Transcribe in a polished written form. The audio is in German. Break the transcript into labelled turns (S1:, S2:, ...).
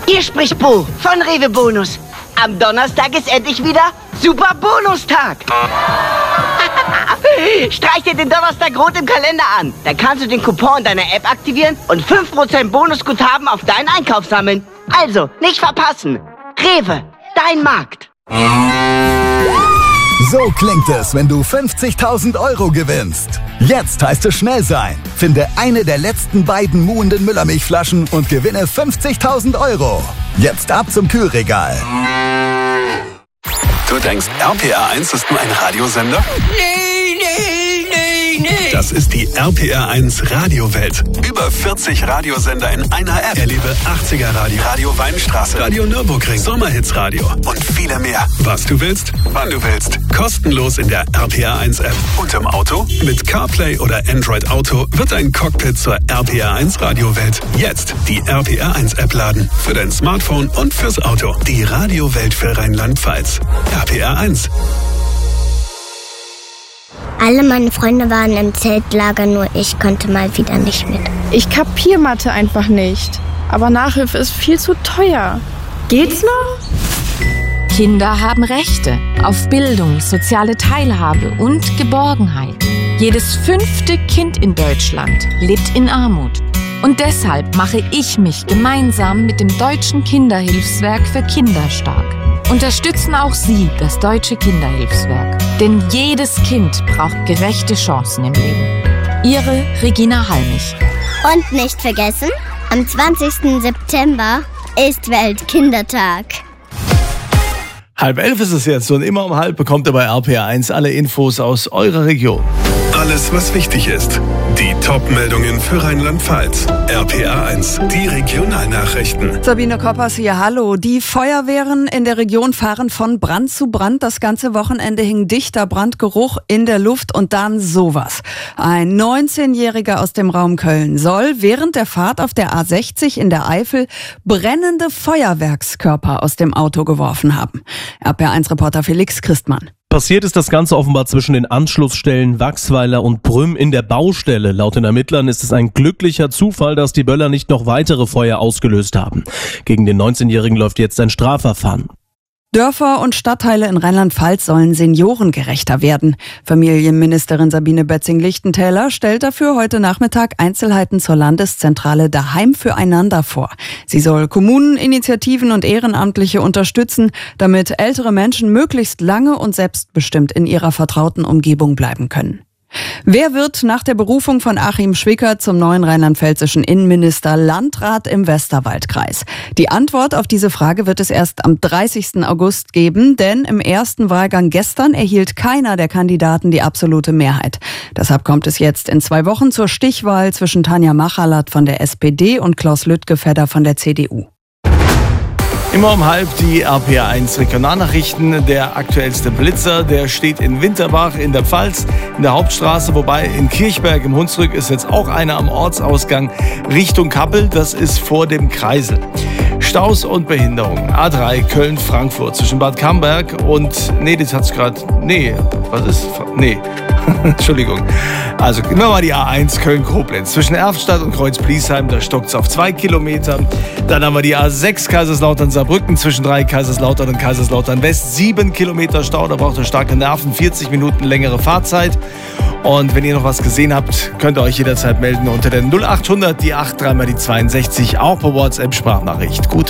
S1: Hier spricht Bo von Rewe Bonus. Am Donnerstag ist endlich wieder Super Bonustag. Streich dir den Donnerstag rot im Kalender an. Dann kannst du den Coupon deiner App aktivieren und 5% Bonusguthaben auf deinen Einkauf sammeln. Also, nicht verpassen. Rewe, dein Markt.
S2: So klingt es, wenn du 50.000 € gewinnst. Jetzt heißt es schnell sein. Finde eine der letzten beiden muhenden Müllermilchflaschen und gewinne 50.000 €. Jetzt ab zum Kühlregal.
S3: Du denkst, RPR1 ist nur ein Radiosender? Nee. Das ist die RPR1 Radiowelt. Über 40 Radiosender in einer App. Erlebe 80er Radio, Radio Weinstraße, Radio Nürburgring, Sommerhits-Radio und viele mehr. Was du willst, wann du willst. Kostenlos in der RPR1 App. Und im Auto? Mit CarPlay oder Android Auto wird ein Cockpit zur RPR1 Radiowelt. Jetzt die RPR1 App laden. Für dein Smartphone und fürs Auto. Die Radiowelt für Rheinland-Pfalz. RPR1.
S4: Alle meine Freunde waren im Zeltlager, nur ich konnte mal wieder nicht mit.
S5: Ich kapier Mathe einfach nicht. Aber Nachhilfe ist viel zu teuer. Geht's noch?
S6: Kinder haben Rechte auf Bildung, soziale Teilhabe und Geborgenheit. Jedes 5. Kind in Deutschland lebt in Armut. Und deshalb mache ich mich gemeinsam mit dem Deutschen Kinderhilfswerk für Kinder stark. Unterstützen auch Sie das Deutsche Kinderhilfswerk. Denn jedes Kind braucht gerechte Chancen im Leben. Ihre Regina Halmich.
S4: Und nicht vergessen, am 20. September ist Weltkindertag.
S7: 10:30 ist es jetzt und immer um 10:30 bekommt ihr bei RPR1 alle Infos aus eurer Region.
S3: Alles, was wichtig ist. Die Top-Meldungen für Rheinland-Pfalz. RPR1, die Regionalnachrichten.
S8: Sabine Koppers hier, hallo. Die Feuerwehren in der Region fahren von Brand zu Brand. Das ganze Wochenende hing dichter Brandgeruch in der Luft und dann sowas. Ein 19-Jähriger aus dem Raum Köln soll während der Fahrt auf der A60 in der Eifel brennende Feuerwerkskörper aus dem Auto geworfen haben. RPR1-Reporter Felix Christmann.
S9: Passiert ist das Ganze offenbar zwischen den Anschlussstellen Wachsweiler und Brüm in der Baustelle. Laut den Ermittlern ist es ein glücklicher Zufall, dass die Böller nicht noch weitere Feuer ausgelöst haben. Gegen den 19-Jährigen läuft jetzt ein Strafverfahren.
S8: Dörfer und Stadtteile in Rheinland-Pfalz sollen seniorengerechter werden. Familienministerin Sabine Bötzing-Lichtentäler stellt dafür heute Nachmittag Einzelheiten zur Landeszentrale Daheim füreinander vor. Sie soll Kommunen, Initiativen und Ehrenamtliche unterstützen, damit ältere Menschen möglichst lange und selbstbestimmt in ihrer vertrauten Umgebung bleiben können. Wer wird nach der Berufung von Achim Schwickert zum neuen rheinland-pfälzischen Innenminister Landrat im Westerwaldkreis? Die Antwort auf diese Frage wird es erst am 30. August geben, denn im ersten Wahlgang gestern erhielt keiner der Kandidaten die absolute Mehrheit. Deshalb kommt es jetzt in 2 Wochen zur Stichwahl zwischen Tanja Machalert von der SPD und Klaus Lüttgefedder von der CDU.
S7: Immer um 10:30 die RPR1 Regionalnachrichten. Der aktuellste Blitzer, der steht in Winterbach in der Pfalz, in der Hauptstraße. Wobei in Kirchberg im Hunsrück ist jetzt auch einer am Ortsausgang Richtung Kappel. Das ist vor dem Kreisel. Staus und Behinderungen. A3 Köln-Frankfurt zwischen Bad Camberg und... Entschuldigung. Also nehmen wir mal die A1 Köln-Koblenz. Zwischen Erftstadt und Kreuz-Bliesheim, da stockt es auf 2 Kilometer. Dann haben wir die A6 Kaiserslautern-Saarbrücken zwischen 3 Kaiserslautern und Kaiserslautern-West. 7 Kilometer Stau, da braucht ihr starke Nerven, 40 Minuten längere Fahrzeit. Und wenn ihr noch was gesehen habt, könnt ihr euch jederzeit melden unter der 0800 die 8 3 mal die 62, auch per WhatsApp-Sprachnachricht. Gute